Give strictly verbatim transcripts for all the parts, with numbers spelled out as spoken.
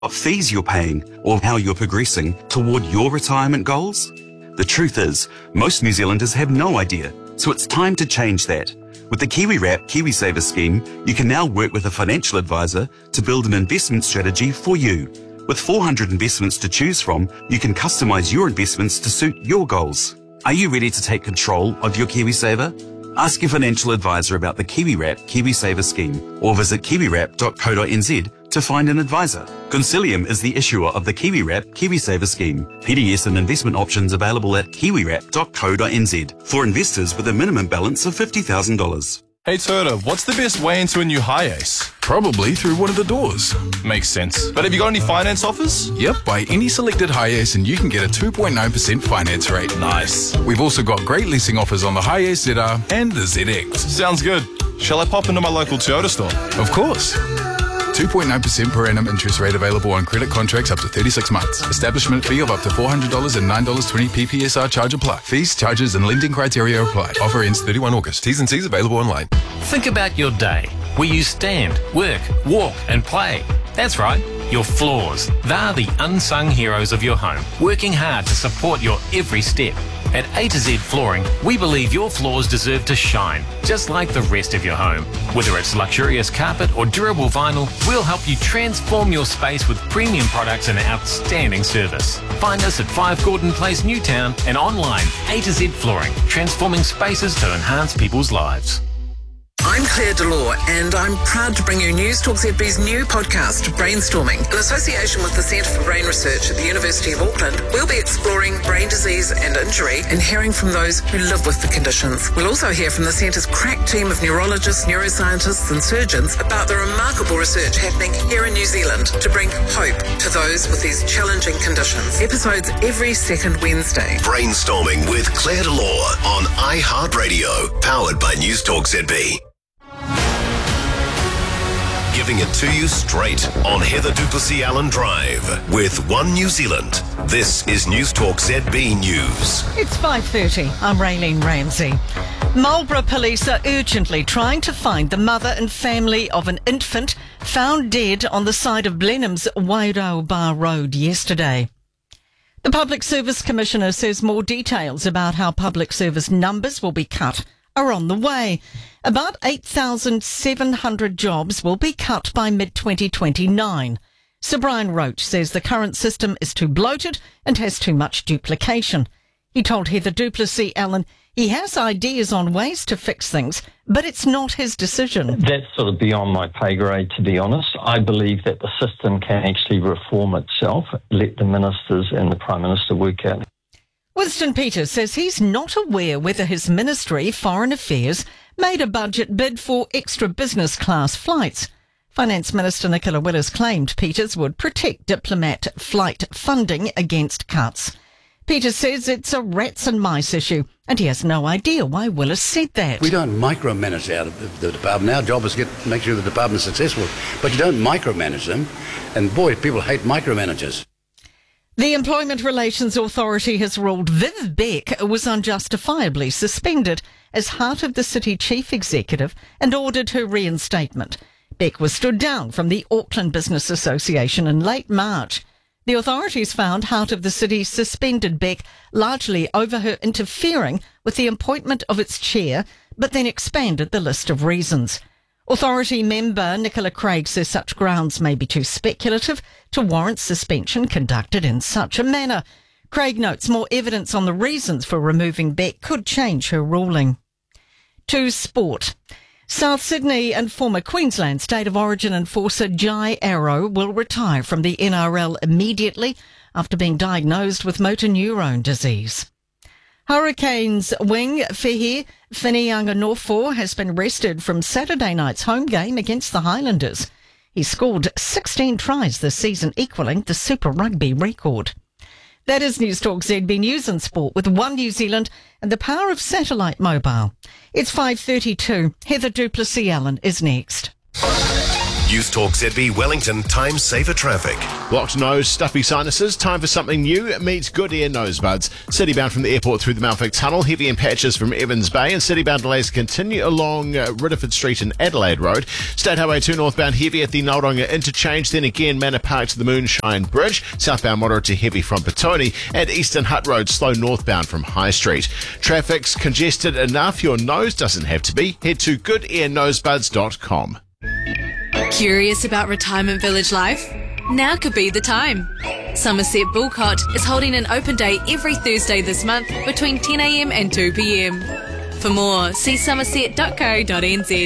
what fees you're paying or how you're progressing toward your retirement goals? The truth is, most New Zealanders have no idea, so it's time to change that. With the KiwiWrap KiwiSaver scheme, you can now work with a financial advisor to build an investment strategy for you. With four hundred investments to choose from, you can customise your investments to suit your goals. Are you ready to take control of your KiwiSaver? Ask your financial advisor about the KiwiWrap KiwiSaver scheme or visit kiwiwrap dot co dot n z to find an advisor. Consilium is the issuer of the KiwiWrap KiwiSaver scheme. P D S and investment options available at kiwiwrap dot co dot n z for investors with a minimum balance of fifty thousand dollars. Hey Turtle, what's the best way into a new Hi-Ace? Probably through one of the doors. Makes sense. But have you got any finance offers? Yep, buy any selected Hi-Ace and you can get a two point nine percent finance rate. Nice. We've also got great leasing offers on the Hi-Ace Z R and the Z X. Sounds good. Shall I pop into my local Toyota store? Of course. two point nine percent per annum interest rate available on credit contracts up to thirty-six months. Establishment fee of up to four hundred dollars and nine dollars twenty P P S R charge apply. Fees, charges and lending criteria applied. Offer ends thirty-first August. T's and C's available online. Think about your day, where you stand, work, walk and play. That's right, your floors. They're the unsung heroes of your home, working hard to support your every step. At A to Z Flooring, we believe your floors deserve to shine, just like the rest of your home. Whether it's luxurious carpet or durable vinyl, we'll help you transform your space with premium products and outstanding service. Find us at five Gordon Place, Newtown, and online, A to Z Flooring, transforming spaces to enhance people's lives. I'm Claire Delore and I'm proud to bring you News Talk Z B's new podcast, Brainstorming. In association with the Centre for Brain Research at the University of Auckland, we'll be exploring brain disease and injury and hearing from those who live with the conditions. We'll also hear from the Centre's crack team of neurologists, neuroscientists and surgeons about the remarkable research happening here in New Zealand to bring hope to those with these challenging conditions. Episodes every second Wednesday. Brainstorming with Claire Delore on iHeartRadio, powered by News Talk Z B. Giving it to you straight on Heather du Plessis-Allen Drive with One New Zealand. This is News Talk Z B News. It's five thirty. I'm Raylene Ramsey. Marlborough police are urgently trying to find the mother and family of an infant found dead on the side of Blenheim's Wairau Bar Road yesterday. The Public Service Commissioner says more details about how public service numbers will be cut are on the way. About eight thousand seven hundred jobs will be cut by mid twenty twenty-nine. Sir Brian Roach says the current system is too bloated and has too much duplication. He told Heather du Plessis-Allen he has ideas on ways to fix things, but it's not his decision. That's sort of beyond my pay grade, to be honest. I believe that the system can actually reform itself. Let the ministers and the Prime Minister work out. Winston Peters says he's not aware whether his ministry, Foreign Affairs, made a budget bid for extra business class flights. Finance Minister Nicola Willis claimed Peters would protect diplomat flight funding against cuts. Peters says it's a rats and mice issue, and he has no idea why Willis said that. We don't micromanage out of the, the department. Our job is to get, make sure the department is successful, but you don't micromanage them. And boy, people hate micromanagers. The Employment Relations Authority has ruled Viv Beck was unjustifiably suspended as Heart of the City Chief Executive and ordered her reinstatement. Beck was stood down from the Auckland Business Association in late March. The authorities found Heart of the City suspended Beck largely over her interfering with the appointment of its chair, but then expanded the list of reasons. Authority member Nicola Craig says such grounds may be too speculative to warrant suspension conducted in such a manner. Craig notes more evidence on the reasons for removing Beck could change her ruling. To sport. South Sydney and former Queensland State of Origin enforcer Jai Arrow will retire from the N R L immediately after being diagnosed with motor neurone disease. Hurricanes wing Fehi Whinianganofo has been rested from Saturday night's home game against the Highlanders. He scored sixteen tries this season, equalling the Super Rugby record. That is News Talk Z B News and Sport with One New Zealand and the power of satellite mobile. It's five thirty-two. Heather du Plessis-Allen is next. News Talk Z B Wellington Time Saver Traffic. Blocked nose, stuffy sinuses, time for something new. Meets good ear nosebuds. Citybound from the airport through the Mount Vic Tunnel, heavy in patches from Evans Bay, and citybound delays continue along uh, Ridderford Street and Adelaide Road. State Highway two northbound heavy at the Naldonga interchange, then again Manor Park to the Moonshine Bridge. Southbound moderate to heavy from Petone, and Eastern Hutt Road slow northbound from High Street. Traffic's congested enough your nose doesn't have to be. Head to good ear nosebuds dot com. Curious about retirement village life? Now could be the time. Somerset Bulcott is holding an open day every Thursday this month between ten a m and two p m. For more, see somerset dot co dot n z.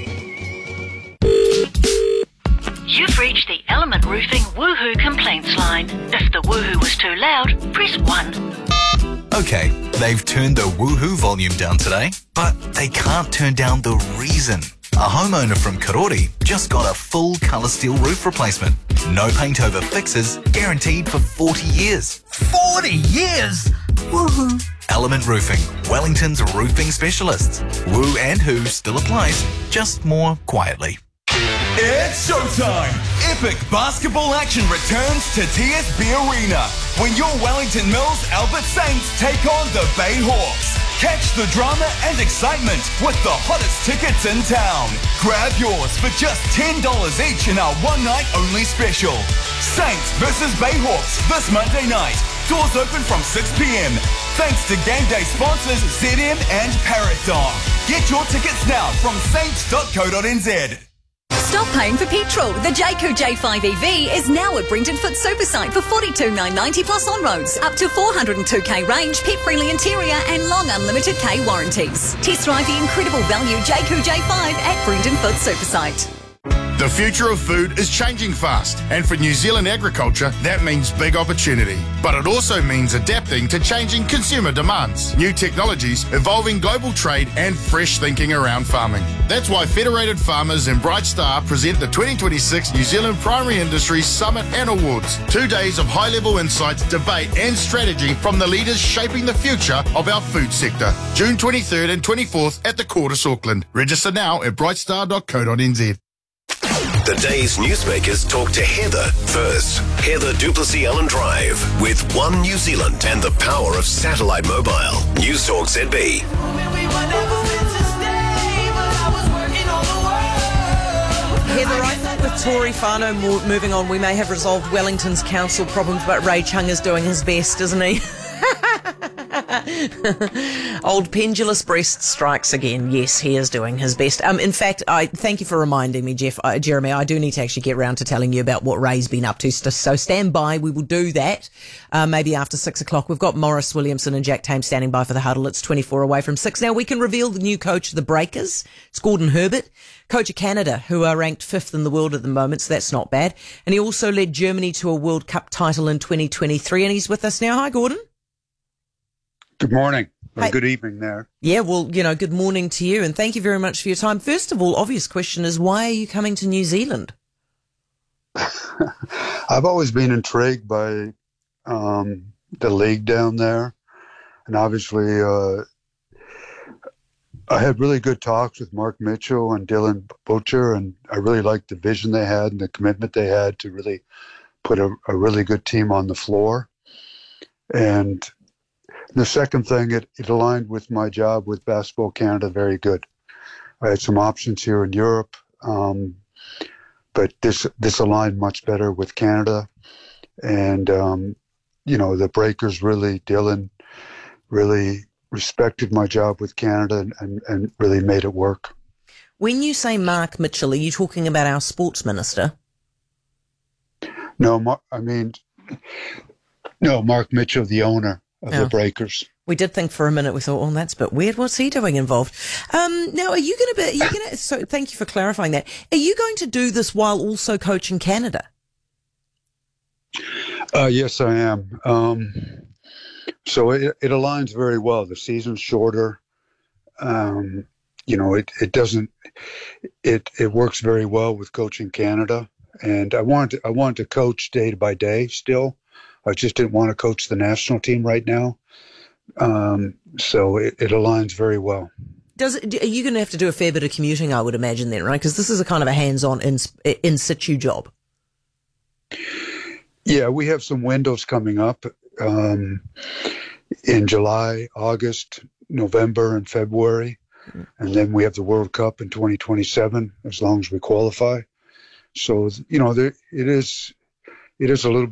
You've reached the Element Roofing Woohoo complaints line. If the woohoo was too loud, press one. Okay, they've turned the woohoo volume down today, but they can't turn down the reason. A homeowner from Karori just got a full colour steel roof replacement. No paint over fixes, guaranteed for forty years. forty years? Woohoo! Element Roofing, Wellington's roofing specialists. Woo and who still applies, just more quietly. It's showtime! Epic basketball action returns to T S B Arena when your Wellington Mills Albert Saints take on the Bay Hawks. Catch the drama and excitement with the hottest tickets in town. Grab yours for just ten dollars each in our one-night only special. Saints versus Bay Hawks this Monday night. Doors open from six p m. Thanks to game day sponsors Z M and Paradigm. Get your tickets now from saints dot co dot n z. Stop paying for petrol. The Jayco J five E V is now at Brenton Foot Supersite for forty-two thousand nine hundred ninety plus on-roads. Up to four hundred two k range, pet-friendly interior and long unlimited K warranties. Test drive the incredible value Jayco J five at Brenton Foot Supersite. The future of food is changing fast, and for New Zealand agriculture, that means big opportunity. But it also means adapting to changing consumer demands, new technologies, evolving global trade, and fresh thinking around farming. That's why Federated Farmers and Bright Star present the twenty twenty-six New Zealand Primary Industries Summit and Awards. Two days of high-level insights, debate, and strategy from the leaders shaping the future of our food sector. June twenty-third and twenty-fourth at the Quarters Auckland. Register now at bright star dot co dot n z. The day's newsmakers talk to Heather first. Heather Duplessis Allen Drive with One New Zealand and the power of satellite mobile. News Talk Z B. Heather, I think with Tory Whānau mo- moving on, we may have resolved Wellington's council problems, but Ray Chung is doing his best, isn't he? Old pendulous breast strikes again. Yes, he is doing his best. Um, in fact, I thank you for reminding me, Jeff, uh, Jeremy. I do need to actually get round to telling you about what Ray's been up to. So, so stand by. We will do that. Uh, maybe after six o'clock. We've got Morris Williamson and Jack Tame standing by for the huddle. It's twenty-four away from six. Now we can reveal the new coach of the Breakers. It's Gordon Herbert, coach of Canada, who are ranked fifth in the world at the moment. So that's not bad. And he also led Germany to a World Cup title in twenty twenty-three. And he's with us now. Hi, Gordon. Good morning. Or Hey. good evening there. Yeah, well, you know, good morning to you, and thank you very much for your time. First of all, obvious question is, why are you coming to New Zealand? I've always been intrigued by um, the league down there, and obviously uh, I had really good talks with Mark Mitchell and Dylan Butcher, and I really liked the vision they had and the commitment they had to really put a, a really good team on the floor. And the second thing, it, it aligned with my job with Basketball Canada very good. I had some options here in Europe, um, but this this aligned much better with Canada. And, um, you know, the Breakers really, Dylan really respected my job with Canada and, and, and really made it work. When you say Mark Mitchell, are you talking about our sports minister? No, Mar- I mean, no, Mark Mitchell, the owner of Oh. the Breakers. We did think for a minute, we thought, oh, that's a bit weird. What's he doing involved? Um, now, are you going to be, are you going to, so thank you for clarifying that. Are you going to do this while also coaching Canada? Uh, yes, I am. Um, so it, it aligns very well. The season's shorter. Um, you know, it, it doesn't, it, it works very well with coaching Canada. And I wanted to, I wanted to coach day by day still. I just didn't want to coach the national team right now. Um, so it, it aligns very well. Does it, are you going to have to do a fair bit of commuting, I would imagine then, right? Because this is a kind of a hands-on in, in situ job. Yeah, we have some windows coming up um, in July, August, November, and February. And then we have the World Cup in twenty twenty-seven, as long as we qualify. So, you know, there, it is it is a little